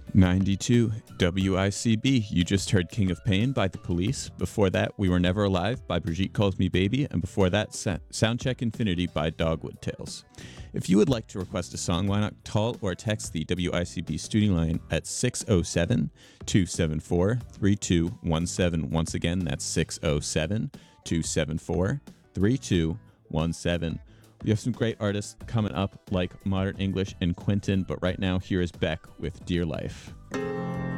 92 WICB. You just heard King of Pain by The Police. Before that, We Were Never Alive by Brigitte Calls Me Baby. And before that, Soundcheck Infinity by Dogwood Tales. If you would like to request a song, why not call or text the WICB studio line at 607-274-3217. Once again, that's 607-274-3217. We have some great artists coming up like Modern English and Quentin, but right now here is Beck with Dear Life.